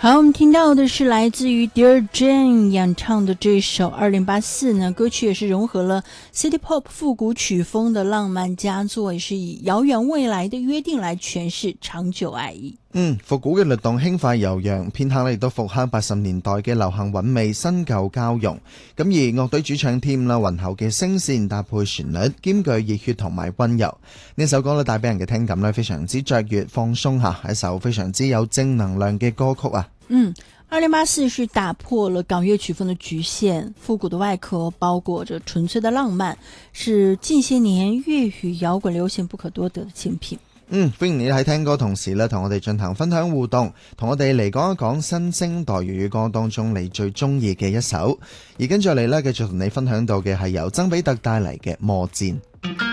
好，我们听到的是来自于 Dear Jane 演唱的这首2084呢，歌曲也是融合了 City Pop 復古曲風的浪漫佳作，也是以遙遠未來的約定來詮釋長久愛意。 復古嘅律動輕快悠揚，片刻咧亦都復刻80年代嘅流行韻味，新舊交融。咁而樂隊主唱添啦，渾厚嘅聲線搭配旋律，兼具熱血同埋溫柔。呢首歌咧帶俾人嘅聽感咧非常之雀躍放鬆吓，係一首非常之有正能量嘅歌曲啊。 2084是打破了港樂曲風的局限，復古的外殼包裹着純粹的浪漫，是近些年粵語搖滾流行不可多得的精品。 歡迎你喺聽歌同時咧，同我哋進行分享互動，同我哋嚟講一講新星代粵語歌當中你最中意嘅一首。而跟住嚟咧，繼續同你分享到嘅係由曾比特帶嚟嘅《魔戰》。